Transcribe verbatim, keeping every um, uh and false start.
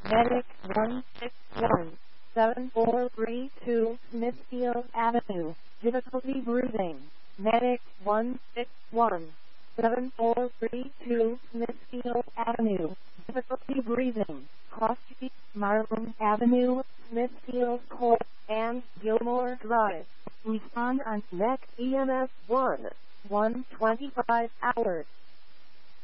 Medic one six one, seven four three two, Smithfield Avenue. Difficulty breathing. Medic one six one, seven four three two, Smithfield Avenue. Difficulty breathing. Cross Street, Marlin Avenue, Smithfield Court, and Gilmore Drive. Respond on Next E M S one, one twenty-five hours.